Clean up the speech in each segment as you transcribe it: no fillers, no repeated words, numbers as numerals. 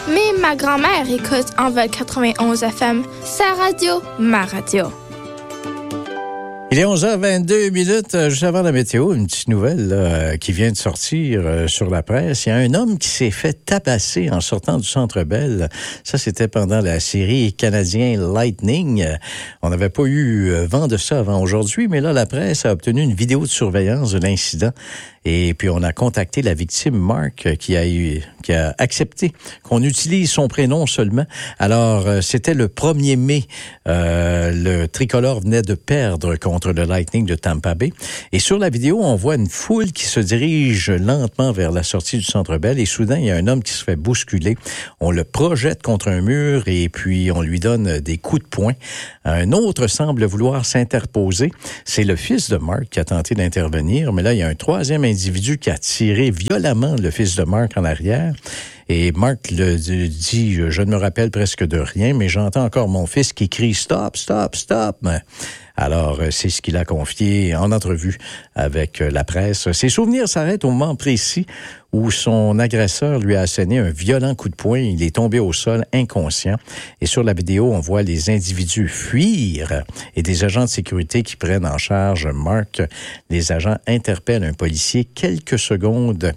Mais ma grand-mère écoute Envol 91 FM. Sa radio, ma radio. Il est 11h22, juste avant la météo, une petite nouvelle là, qui vient de sortir sur la presse. Il y a un homme qui s'est fait tabasser en sortant du Centre Bell. Ça, c'était pendant la série canadien Lightning. On n'avait pas eu vent de ça avant aujourd'hui, mais là, la presse a obtenu une vidéo de surveillance de l'incident. Et puis, on a contacté la victime, Mark, qui a accepté qu'on utilise son prénom seulement. Alors, c'était le 1er mai. Le tricolore venait de perdre contre le Lightning de Tampa Bay. Et sur la vidéo, on voit une foule qui se dirige lentement vers la sortie du Centre Bell. Et soudain, il y a un homme qui se fait bousculer. On le projette contre un mur et puis on lui donne des coups de poing. Un autre semble vouloir s'interposer. C'est le fils de Mark qui a tenté d'intervenir. Mais là, il y a un troisième individu qui a tiré violemment le fils de Mark en arrière. Et Mark le dit, je ne me rappelle presque de rien, mais j'entends encore mon fils qui crie « Stop, stop, stop ». Alors, c'est ce qu'il a confié en entrevue avec la presse. Ses souvenirs s'arrêtent au moment précis où son agresseur lui a asséné un violent coup de poing. Il est tombé au sol inconscient. Et sur la vidéo, on voit les individus fuir et des agents de sécurité qui prennent en charge Mark. Les agents interpellent un policier quelques secondes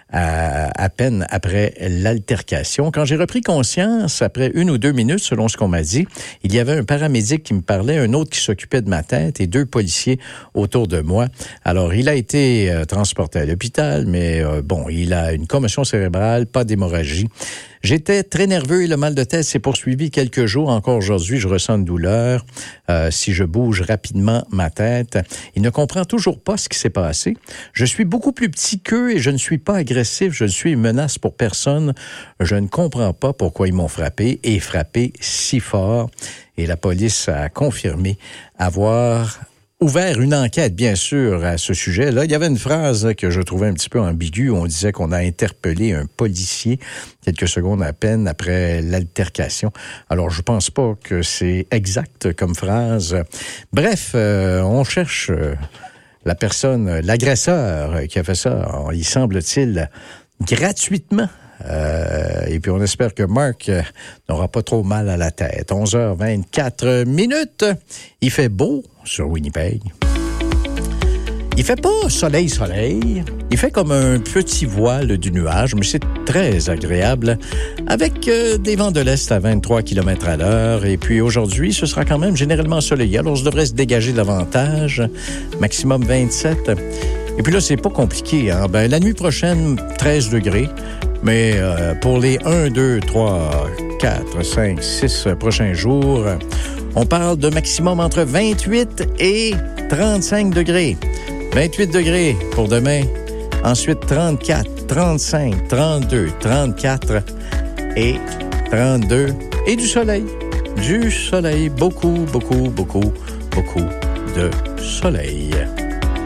à peine après l'altercation. Quand j'ai repris conscience, après 1 ou 2 minutes, selon ce qu'on m'a dit, il y avait un paramédic qui me parlait, un autre qui s'occupait de ma tête et 2 policiers autour de moi. Alors, il a été transporté à l'hôpital, mais il a une commotion cérébrale, pas d'hémorragie. J'étais très nerveux et le mal de tête s'est poursuivi quelques jours. Encore aujourd'hui, je ressens une douleur si je bouge rapidement ma tête. Il ne comprend toujours pas ce qui s'est passé. Je suis beaucoup plus petit qu'eux et je ne suis pas agressif. Je ne suis une menace pour personne. Je ne comprends pas pourquoi ils m'ont frappé et frappé si fort. Et la police a confirmé avoir ouvert une enquête, bien sûr, à ce sujet. Là, il y avait une phrase que je trouvais un petit peu ambiguë. On disait qu'on a interpellé un policier quelques secondes à peine après l'altercation. Alors, je pense pas que c'est exact comme phrase. Bref, on cherche la personne, l'agresseur qui a fait ça, il semble-t-il, gratuitement. Et puis on espère que Mark n'aura pas trop mal à la tête. 11h24. Il fait beau sur Winnipeg. Il fait pas soleil. Il fait comme un petit voile du nuage, mais c'est très agréable avec des vents de l'Est à 23 km à l'heure. Et puis aujourd'hui, ce sera quand même généralement ensoleillé. Alors, je devrais se dégager davantage. Maximum 27. Et puis là, c'est pas compliqué. Hein? La nuit prochaine, 13 degrés. Mais pour les 1, 2, 3, 4, 5, 6 prochains jours, on parle de maximum entre 28 et 35 degrés. 28 degrés pour demain. Ensuite, 34, 35, 32, 34 et 32. Et du soleil. Du soleil. Beaucoup de soleil.